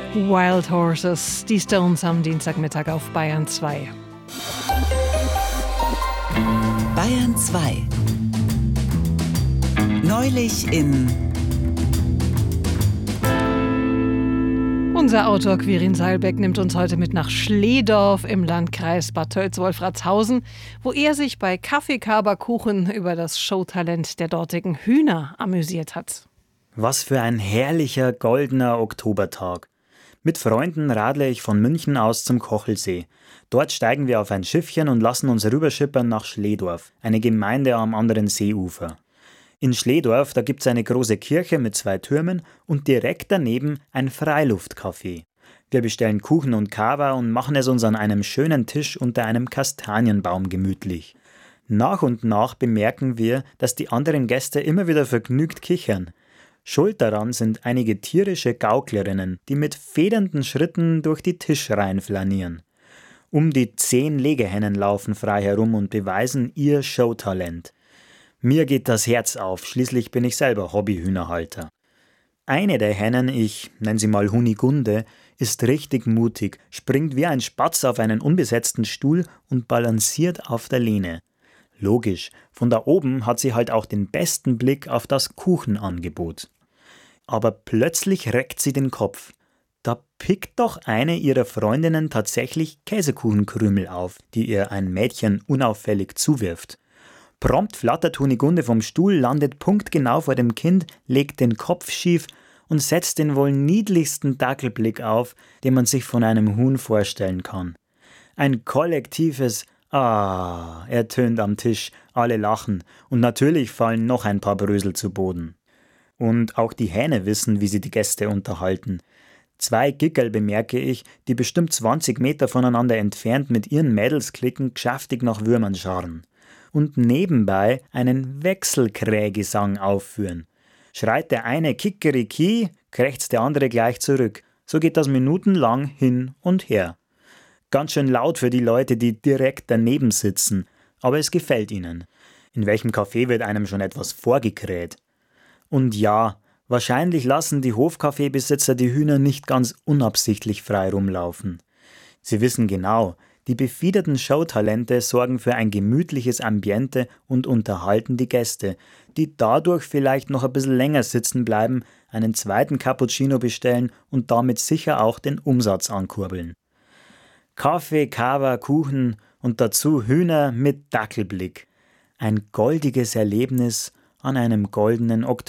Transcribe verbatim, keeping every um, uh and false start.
Wild Horses, die Stones am Dienstagmittag auf Bayern zwei. Bayern zwei. Neulich in... Unser Autor Quirin Seilbeck nimmt uns heute mit nach Schlehdorf im Landkreis Bad Tölz-Wolfratshausen, wo er sich bei Kaffeekaberkuchen über das Showtalent der dortigen Hühner amüsiert hat. Was für ein herrlicher, goldener Oktobertag. Mit Freunden radle ich von München aus zum Kochelsee. Dort steigen wir auf ein Schiffchen und lassen uns rüberschippern nach Schlehdorf, eine Gemeinde am anderen Seeufer. In Schlehdorf, da gibt's eine große Kirche mit zwei Türmen und direkt daneben ein Freiluftcafé. Wir bestellen Kuchen und Kava und machen es uns an einem schönen Tisch unter einem Kastanienbaum gemütlich. Nach und nach bemerken wir, dass die anderen Gäste immer wieder vergnügt kichern. Schuld daran sind einige tierische Gauklerinnen, die mit federnden Schritten durch die Tischreihen flanieren. Um die zehn Legehennen laufen frei herum und beweisen ihr Showtalent. Mir geht das Herz auf, schließlich bin ich selber Hobbyhühnerhalter. Eine der Hennen, ich nenne sie mal Hunigunde, ist richtig mutig, springt wie ein Spatz auf einen unbesetzten Stuhl und balanciert auf der Lehne. Logisch, von da oben hat sie halt auch den besten Blick auf das Kuchenangebot. Aber plötzlich reckt sie den Kopf. Da pickt doch eine ihrer Freundinnen tatsächlich Käsekuchenkrümel auf, die ihr ein Mädchen unauffällig zuwirft. Prompt flattert Hunigunde vom Stuhl, landet punktgenau vor dem Kind, legt den Kopf schief und setzt den wohl niedlichsten Dackelblick auf, den man sich von einem Huhn vorstellen kann. Ein kollektives Ah ertönt am Tisch, alle lachen und natürlich fallen noch ein paar Brösel zu Boden. Und auch die Hähne wissen, wie sie die Gäste unterhalten. Zwei Gickerl bemerke ich, die bestimmt zwanzig Meter voneinander entfernt mit ihren Mädelsklicken geschäftig nach Würmern scharren. Und nebenbei einen Wechselkrähgesang aufführen. Schreit der eine Kikeriki, krächzt der andere gleich zurück. So geht das minutenlang hin und her. Ganz schön laut für die Leute, die direkt daneben sitzen, aber es gefällt ihnen. In welchem Café wird einem schon etwas vorgekräht? Und ja, wahrscheinlich lassen die Hofkaffeebesitzer die Hühner nicht ganz unabsichtlich frei rumlaufen. Sie wissen genau, die befiederten Showtalente sorgen für ein gemütliches Ambiente und unterhalten die Gäste, die dadurch vielleicht noch ein bisschen länger sitzen bleiben, einen zweiten Cappuccino bestellen und damit sicher auch den Umsatz ankurbeln. Kaffee, Kava, Kuchen und dazu Hühner mit Dackelblick. Ein goldiges Erlebnis an einem goldenen Oktober.